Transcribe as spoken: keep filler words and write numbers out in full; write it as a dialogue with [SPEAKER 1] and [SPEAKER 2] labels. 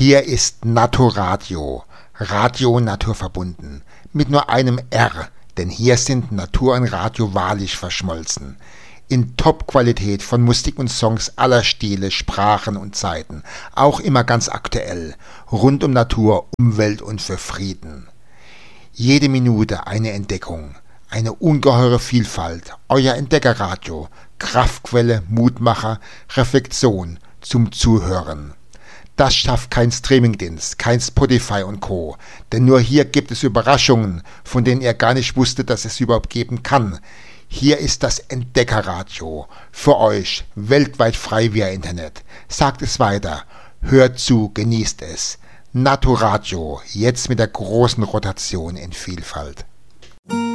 [SPEAKER 1] Hier ist Naturradio, Radio naturverbunden, mit nur einem R, denn hier sind Natur und Radio wahrlich verschmolzen. In Top-Qualität von Musik und Songs aller Stile, Sprachen und Zeiten, auch immer ganz aktuell, rund um Natur, Umwelt und für Frieden. Jede Minute eine Entdeckung, eine ungeheure Vielfalt, euer Entdeckerradio, Kraftquelle, Mutmacher, Reflexion zum Zuhören. Das schafft kein Streamingdienst, kein Spotify und Co., denn nur hier gibt es Überraschungen, von denen ihr gar nicht wusstet, dass es sie überhaupt geben kann. Hier ist das Entdeckerradio, für euch, weltweit frei via Internet. Sagt es weiter, hört zu, genießt es. Naturradio, jetzt mit der großen Rotation in Vielfalt.